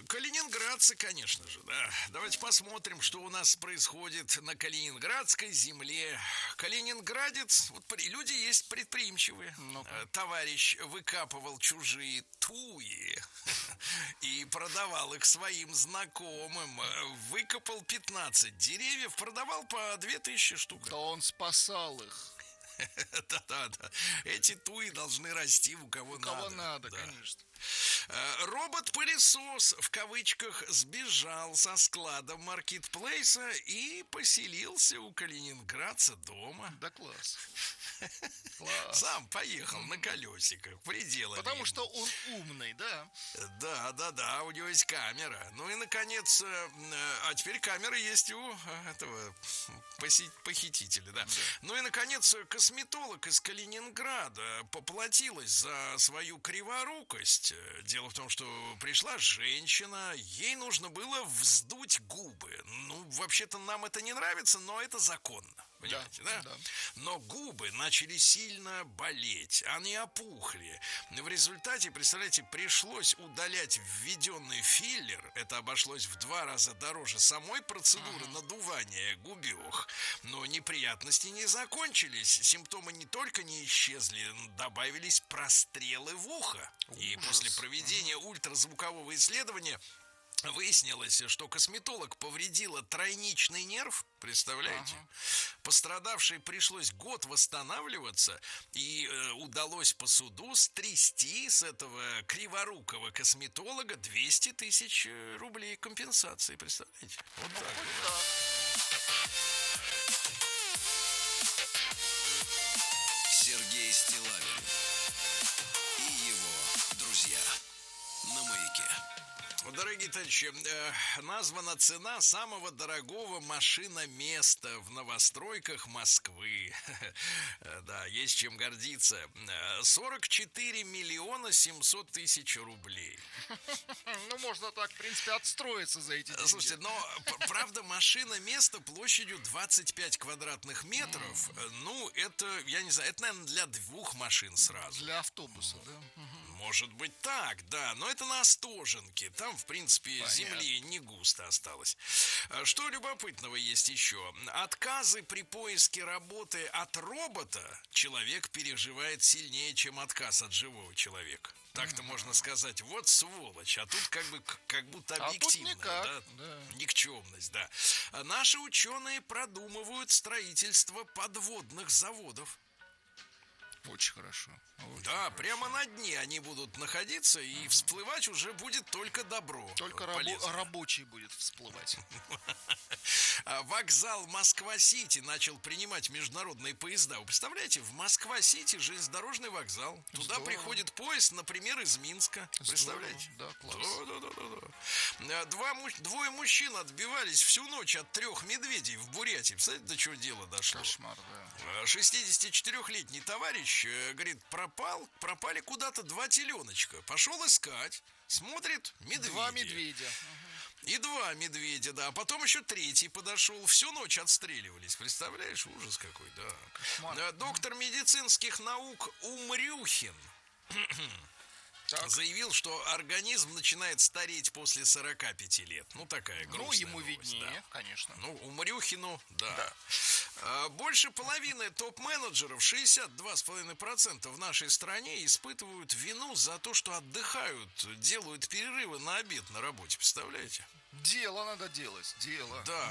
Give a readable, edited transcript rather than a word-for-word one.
Калининградцы, конечно же, да. Давайте посмотрим, что у нас происходит на Калининградской земле. Калининградец, вот люди есть предприимчивые. Ну-ка. Товарищ выкапывал чужие туи и продавал их своим знакомым. Выкопал 15 деревьев, продавал по 2000 штук. Да он спасал их. Да-да-да. Эти туи должны расти у кого надо. У кого надо, да. конечно. Робот-пылесос в кавычках сбежал со склада маркетплейса и поселился у калининградца дома. Да класс. Класс. Сам поехал на колесиках, пределами. Потому что он умный, да? Да, у него есть камера. Ну и, наконец, а теперь камера есть у этого похитителя, да. Ну и, наконец, косметолог из Калининграда поплатилась за свою криворукость. Дело в том, что пришла женщина, ей нужно было вздуть губы. Ну, вообще-то нам это не нравится, но это законно. Понимаете, да? Да. Но губы начали сильно болеть, они опухли. В результате, представляете, пришлось удалять введенный филлер. Это обошлось в 2 раза дороже самой процедуры надувания губех. Но неприятности не закончились. Симптомы не только не исчезли, добавились прострелы в ухо. И после проведения ультразвукового исследования выяснилось, что косметолог повредила тройничный нерв, представляете? Пострадавшей пришлось год восстанавливаться, и удалось по суду стрясти с этого криворукого косметолога 200 тысяч рублей компенсации, представляете? Вот так. Сергей Стиллавин и его друзья на Маяке. Дорогие товарищи, названа цена самого дорогого машиноместа в новостройках Москвы. Да, есть чем гордиться. 44 миллиона 700 тысяч рублей. Ну, можно так, в принципе, отстроиться за эти деньги. Слушайте, но, правда, машиноместо площадью 25 квадратных метров, ну, это, я не знаю, это, наверное, для 2 машин сразу. Для автобуса, да? Может быть так, да, но это на Остоженке. Там, в принципе, Понятно. земли не густо осталось. Что любопытного есть еще? Отказы при поиске работы от робота человек переживает сильнее, чем отказ от живого человека. Так-то можно сказать, вот сволочь, а тут как будто объективно, никак, да? Никчемность, да. Наши ученые продумывают строительство подводных заводов. Очень хорошо. Очень Да, хорошо. прямо на дне они будут находиться, и всплывать уже будет только добро. Только полезное. рабочий будет всплывать. Вокзал Москва-Сити начал принимать международные поезда. Вы представляете, в Москва-Сити железнодорожный вокзал. Туда Здорово. приходит поезд, например, из Минска. Представляете? Здорово. Да, класс. Да. Двое мужчин отбивались всю ночь от 3 медведей в Бурятии. Представляете, до чего дело дошло? Кошмар, да. 64-летний товарищ, говорит, пропали куда-то 2 теленочка. Пошел искать, смотрит, медведи. 2 медведя. И 2 медведя, да. А потом еще 3-й подошел. Всю ночь отстреливались. Представляешь, ужас какой, да. Кошмар. Доктор медицинских наук Умрюхин Так. заявил, что организм начинает стареть после 45 лет. Ну, такая грустная Ну, ему новость, виднее, да. конечно. Ну, Умрюхину, да. Больше половины топ-менеджеров, 62,5% в нашей стране, испытывают вину за то, что отдыхают, делают перерывы на обед на работе. Представляете? Дело надо делать, дело. Да.